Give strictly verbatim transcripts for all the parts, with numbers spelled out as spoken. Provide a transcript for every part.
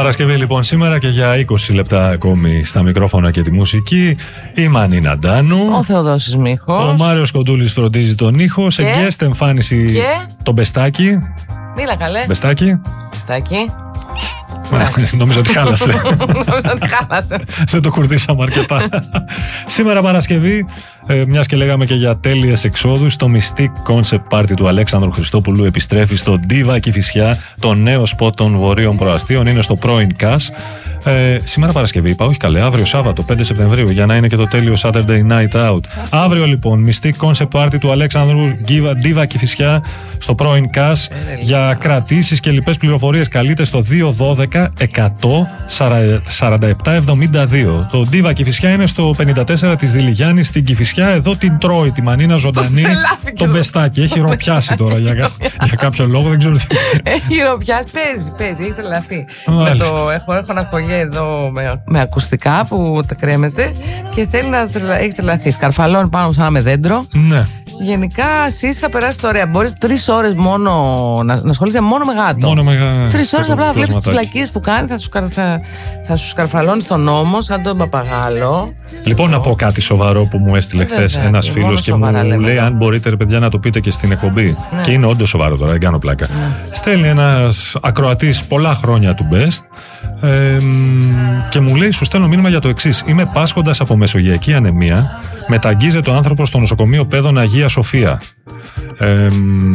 Παρασκευή λοιπόν σήμερα και για είκοσι λεπτά ακόμη στα μικρόφωνα και τη μουσική η Μανίνα Ντάνου, ο Θεοδόσης Μίχος, ο Μάριος Κοντούλης φροντίζει τον ήχο, σε guest εμφάνιση και... τον Μπεστάκη. Μίλα καλέ. Μπεστάκη. Μπεστάκη. Νομίζω ότι χάλασε. Νομίζω ότι χάλασε. Δεν το κουρδίσαμε αρκετά. Σήμερα Παρασκευή, ε, μιας και λέγαμε και για τέλειες εξόδους, το Mystic Concept Party του Αλέξανδρου Χριστόπουλου επιστρέφει στο Diva Κηφισιά, το νέο σποτ των Βορείων Προαστίων. Είναι στο πρώην ΚΑΣ. Ε, σήμερα Παρασκευή είπα, όχι καλέ, αύριο Σάββατο πέντε Σεπτεμβρίου, για να είναι και το τέλειο Saturday Night Out. Αύριο λοιπόν Mystic Concept Party του Αλέξανδρου Diva Κηφισιά στο πρώην ΚΑΣ. Για κρατήσεις και λοιπές πληροφορίες καλείτε στο δύο δώδεκα εκατό σαράντα επτά εβδομήντα δύο. Το Diva Κηφισιά είναι στο πενήντα τέσσερα της Δηλιγιάννης στην Κηφισιά. Εδώ την τρώει τη Μανίνα ζωντανή τον Μπεστάκη. Έχει ροπιάσει τώρα για, για κάποιο λόγο, δεν ξέρω τι. Έχει ροπιάσει, παίζει, παίζει, έχει τρελαθεί. Έχω, έχω ένα χωριέ εδώ με, με ακουστικά που τα κρέμεται και θέλει να τρελα, έχει τρελαθεί. Σκαρφαλώνει πάνω σαν με δέντρο. Ναι. Γενικά, εσύ θα περάσει ωραία. Μπορείς τρεις ώρες μόνο να, να ασχολείσαι μόνο με γάτο. Μόνο με γάτο. Τρεις ώρες απλά να βλέπεις τις βλακίες που κάνει, θα σου, θα, θα σου σκαρφαλώνει στον νόμο, σαν τον παπαγάλο. Λοιπόν, να πω κάτι σοβαρό που μου έστειλε χθες ένας φίλος και μου λέμε. λέει: αν μπορείτε, ρε παιδιά, να το πείτε και στην εκπομπή. Ναι. Και είναι όντως σοβαρό τώρα, δεν κάνω πλάκα. Ναι. Στέλνει ένας ακροατής πολλά χρόνια του Best ε, και μου λέει: σου στέλνω μήνυμα για το εξής. Είμαι πάσχοντας από μεσογειακή ανεμία. Μεταγγίζεται ο άνθρωπος στο νοσοκομείο Παιδών Αγία Σοφία. Ε,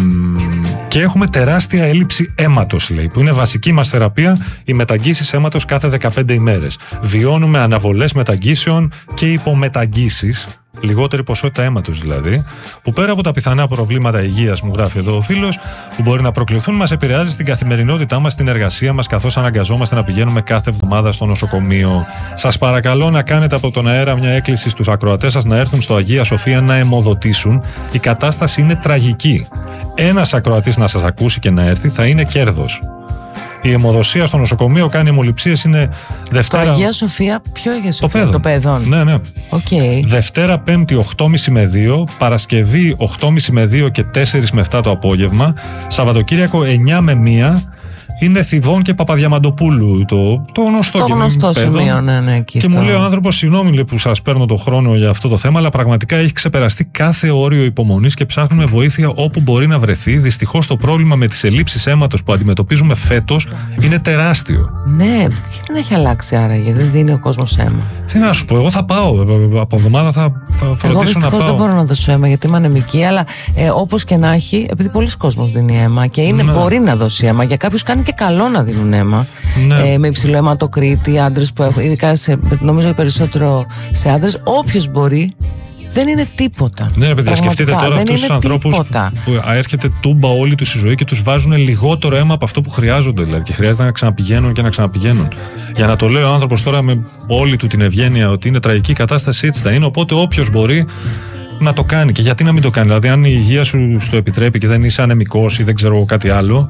και έχουμε τεράστια έλλειψη αίματος, λέει, που είναι βασική μας θεραπεία, οι μεταγγίσεις αίματος κάθε δεκαπέντε ημέρες. Βιώνουμε αναβολές μεταγγίσεων και υπομεταγγίσεις, λιγότερη ποσότητα αίματος δηλαδή, που πέρα από τα πιθανά προβλήματα υγείας, μου γράφει εδώ ο φίλος, που μπορεί να προκληθούν, μας επηρεάζει στην καθημερινότητά μας, στην εργασία μας, καθώς αναγκαζόμαστε να πηγαίνουμε κάθε εβδομάδα στο νοσοκομείο. Σας παρακαλώ να κάνετε από τον αέρα μια έκκληση στους ακροατές σας να έρθουν στο Αγία Σοφία να αιμοδοτήσουν. Η κατάσταση είναι τραγική. Ένας ακροατής να σας ακούσει και να έρθει θα είναι κέρδος. Η αιμοδοσία στο νοσοκομείο κάνει αιμοληψίες, είναι Δευτέρα. Το Αγία Σοφία, ποιο Αγία Σοφία? Το Παιδών. Ναι, ναι. Okay. Δευτέρα, Πέμπτη, οκτώ και μισή με δύο. Παρασκευή, οκτώ και μισή με δύο και τέσσερα με επτά το απόγευμα. Σαββατοκύριακο, εννιά με μία. Είναι Θηβών και Παπαδιαμαντοπούλου, το, το γνωστό, το γνωστό σημείο, ναι, ναι, εκεί. Και στο... μου λέει ο άνθρωπος: συγγνώμη, λέει, που σας παίρνω το χρόνο για αυτό το θέμα, αλλά πραγματικά έχει ξεπεραστεί κάθε όριο υπομονής και ψάχνουμε βοήθεια όπου μπορεί να βρεθεί. Δυστυχώς το πρόβλημα με τις ελλείψεις αίματος που αντιμετωπίζουμε φέτος είναι τεράστιο. Ναι, και δεν έχει αλλάξει άραγε, δεν δίνει ο κόσμος αίμα. Τι να σου πω, εγώ θα πάω. Από εβδομάδα θα, θα φροντίσω εγώ δυστυχώς να πάω. Δεν μπορώ να δώσω αίμα γιατί είμαι ανεμική, αλλά ε, όπως και να έχει, επειδή πολλοί κόσμος δίνει αίμα και είναι, ναι. μπορεί να δώσει αίμα. Για κάποιους κάνει και καλό να δίνουν αίμα. Ναι. Ε, με υψηλό αιματοκρίτη, άντρες που έχουν, ειδικά σε, νομίζω περισσότερο σε άντρες, όποιος μπορεί. Δεν είναι τίποτα. Ναι, παιδιά, σκεφτείτε τώρα αυτούς τους ανθρώπους που, που έρχεται τούμπα όλη τους η ζωή και τους βάζουν λιγότερο αίμα από αυτό που χρειάζονται. Δηλαδή, και χρειάζεται να ξαναπηγαίνουν και να ξαναπηγαίνουν. Για να το λέει ο άνθρωπος τώρα με όλη του την ευγένεια ότι είναι τραγική κατάσταση, έτσι θα είναι. Οπότε όποιος μπορεί να το κάνει. Και γιατί να μην το κάνει? Δηλαδή, αν η υγεία σου το επιτρέπει και δεν είσαι ανεμικός ή δεν ξέρω κάτι άλλο.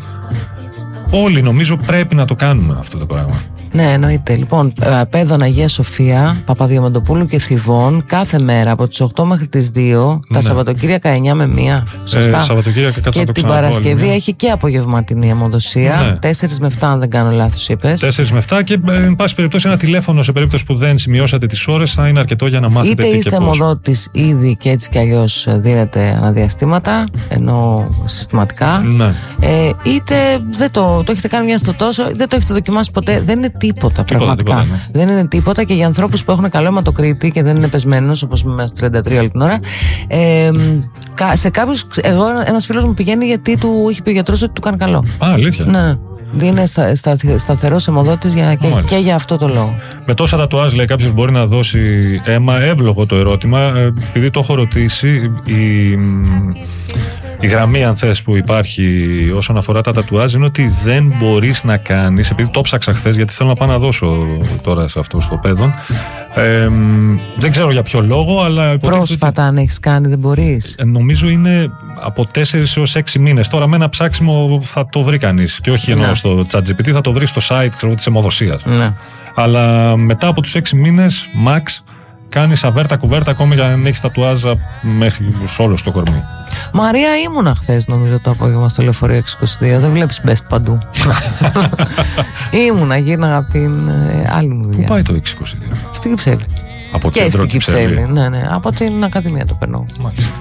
Όλοι νομίζω πρέπει να το κάνουμε αυτό το πράγμα. Ναι, εννοείται. Λοιπόν, Παιδών Αγία Σοφία, Παπαδιαμαντοπούλου και Θηβών, κάθε μέρα από τις οκτώ μέχρι τις δύο, ναι. τα Σαββατοκύριακα εννιά με μία. Σωστά. Ε, Σαββατοκύριακα, και το την Παρασκευή ναι. έχει και απογευματινή αιμοδοσία. Ναι. τέσσερα με επτά, αν δεν κάνω λάθος, είπες. τέσσερα με επτά και, εν πάση περιπτώσει, ένα τηλέφωνο σε περίπτωση που δεν σημειώσατε τις ώρες θα είναι αρκετό για να μάθετε. Είτε τι είστε και πώς. αιμοδότης ήδη και έτσι κι αλλιώς δίνετε αναδιαστήματα, ενώ συστηματικά. Ναι. Ε, είτε δεν το, το έχετε κάνει μια στο τόσο, δεν το έχετε δοκιμάσει ποτέ. Δεν είναι τίποτα, τίποτα πραγματικά. Τίποτα, ναι. Δεν είναι τίποτα και για ανθρώπους που έχουν καλό αιματοκρίτη και δεν είναι πεσμένος, όπως είμαι στο τριάντα τρία όλη την ώρα. Ε, σε κάποιους, εγώ, ένας φίλος μου πηγαίνει γιατί του είχε πει ο γιατρός ότι του κάνει καλό. Α, αλήθεια. Ναι. Είναι στα, στα, σταθερός αιμοδότης για, και, και για αυτό το λόγο. Με τόσα τατουάζ, λέει, κάποιος μπορεί να δώσει αίμα? Εύλογο το ερώτημα, επειδή το έχω ρωτήσει. Η, η γραμμή, αν θες, που υπάρχει όσον αφορά τα τατουάζ είναι ότι δεν μπορείς να κάνεις, επειδή το ψάξα χθες, γιατί θέλω να πάω να δώσω τώρα σε αυτό στο Παιδών. Ε, δεν ξέρω για ποιο λόγο, αλλά πρόσφατα αν έχεις κάνει δεν μπορείς. Ε, νομίζω είναι από τέσσερις έως έξι μήνες. Τώρα με ένα ψάξιμο θα το βρει κανείς. Και όχι εννοώ στο ChatGPT, θα το βρει στο site, ξέρω, της αιμοδοσίας. Ναι. Αλλά μετά από τους έξι μήνες, max, κάνεις αβέρτα κουβέρτα ακόμη και αν έχεις τατουάζ μέχρι όλο στο κορμί. Μαρία, ήμουνα χθες νομίζω το απόγευμα στο λεωφορείο έξι είκοσι δύο. Δεν βλέπεις best παντού. Ήμουνα, γύρναγα από την ε, άλλη μου δουλειά. Πού πάει το έξι είκοσι δύο? Στην Κυψέλη. Από και στην Κυψέλη. Ναι, ναι. Από την Ακαδημία το περνώ. Μάλιστα.